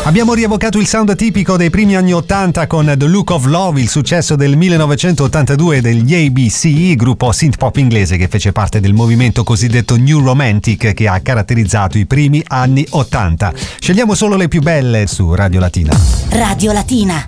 Abbiamo rievocato il sound tipico dei primi anni 80 con The Look of Love, il successo del 1982 degli ABC, gruppo synth pop inglese che fece parte del movimento cosiddetto New Romantic che ha caratterizzato i primi anni 80. Scegliamo solo le più belle su Radio Latina. Radio Latina.